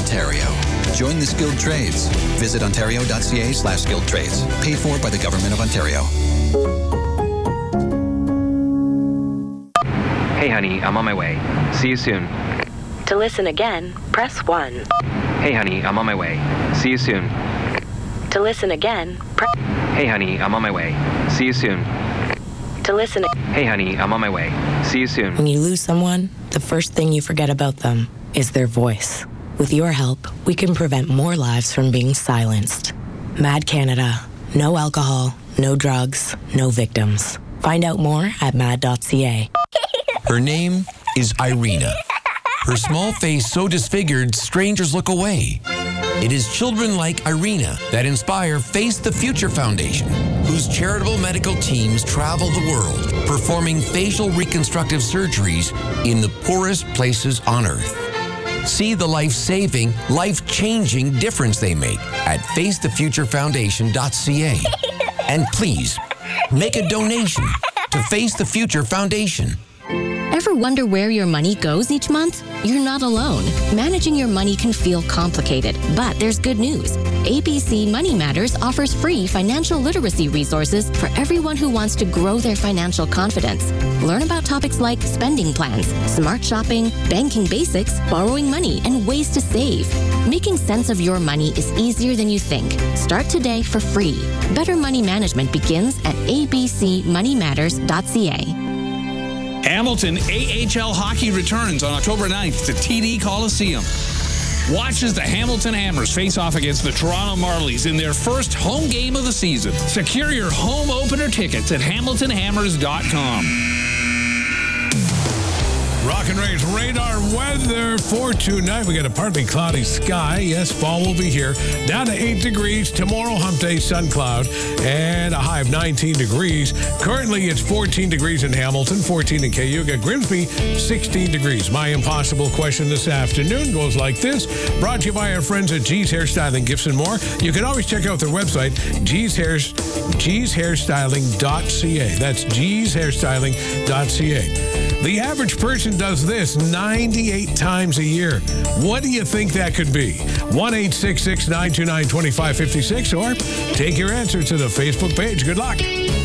Ontario. Join the skilled trades. Visit ontario.ca/skilled trades. Paid for by the Government of Ontario. Hey honey, I'm on my way. See you soon. To listen again, press 1. Hey honey, I'm on my way. See you soon. To listen again, press... Hey honey, I'm on my way. See you soon. To listen... Hey honey, I'm on my way. See you soon. When you lose someone, the first thing you forget about them is their voice. With your help, we can prevent more lives from being silenced. Mad Canada. No alcohol, no drugs, no victims. Find out more at mad.ca. Her name is Irina. Her small face so disfigured, strangers look away. It is children like Irina that inspire Face the Future Foundation, whose charitable medical teams travel the world performing facial reconstructive surgeries in the poorest places on Earth. See the life-saving, life-changing difference they make at facethefuturefoundation.ca. And please, make a donation to Face the Future Foundation. Ever wonder where your money goes each month? You're not alone. Managing your money can feel complicated, but there's good news. ABC Money Matters offers free financial literacy resources for everyone who wants to grow their financial confidence. Learn about topics like spending plans, smart shopping, banking basics, borrowing money, and ways to save. Making sense of your money is easier than you think. Start today for free. Better money management begins at abcmoneymatters.ca. Hamilton AHL hockey returns on October 9th to TD Coliseum. Watch as the Hamilton Hammers face off against the Toronto Marlies in their first home game of the season. Secure your home opener tickets at hamiltonhammers.com. Rock and Rage radar weather for tonight. We got a partly cloudy sky. Yes, fall will be here. Down to 8 degrees. Tomorrow, hump day, sun cloud, and a high of 19 degrees. Currently, it's 14 degrees in Hamilton, 14 in Cayuga. Grimsby, 16 degrees. My impossible question this afternoon goes like this. Brought to you by our friends at G's Hairstyling, Gifts and More. You can always check out their website, G'sHairstyling.ca. That's G'sHairstyling.ca. The average person does this 98 times a year. What do you think that could be? 1-866-929-2556, or take your answer to the Facebook page. Good luck.